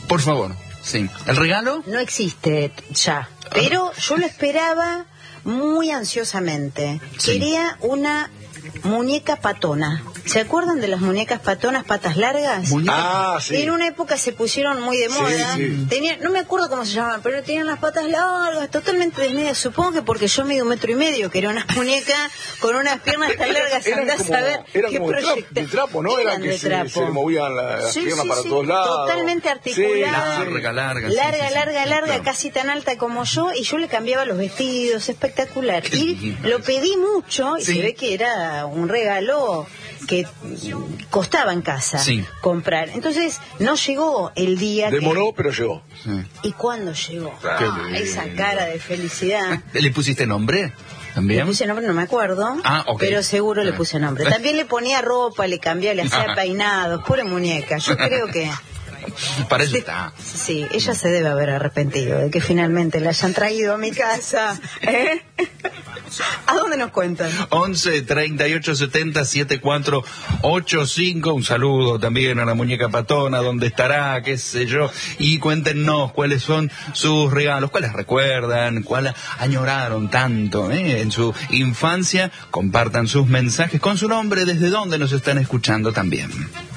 Por favor, sí. ¿El regalo? No existe ya, pero yo lo esperaba muy ansiosamente. Sí. Quería una muñeca patona. ¿Se acuerdan de las muñecas patonas, patas largas? Sí. En una época se pusieron muy de moda. Sí. No me acuerdo cómo se llamaban, pero tenían las patas largas, totalmente desnudas. Supongo que porque yo mido 1,5 metros, que era una muñeca con unas piernas tan largas, andás a ver eran qué como proyecta. de trapo, ¿no? Eran que de trapo. se movían las piernas para todos lados. Totalmente articulada. Larga, casi tan alta como yo, y yo le cambiaba los vestidos, espectacular. Y lo pedí mucho, y se ve que era un regalo que costaba en casa comprar. Entonces no llegó el día. Demoró, pero llegó. Sí. ¿Y cuándo llegó? Esa cara de felicidad. ¿Le pusiste nombre? ¿También? Le puse nombre, no me acuerdo, pero seguro le puse nombre. También le ponía ropa, le cambiaba, le hacía peinados, pobre muñeca. Yo creo que... Para eso está. Sí, ella se debe haber arrepentido de que finalmente la hayan traído a mi casa. ¿A dónde nos cuentan? 11 38 70 7485. Un saludo también a la muñeca patona, dónde estará, qué sé yo. Y cuéntenos cuáles son sus regalos, cuáles recuerdan, cuáles añoraron tanto en su infancia. Compartan sus mensajes con su nombre, desde dónde nos están escuchando también.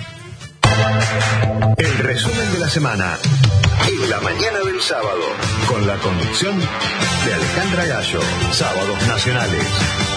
El resumen de la semana en la mañana del sábado, con la conducción de Alejandra Gallo. Sábados Nacionales.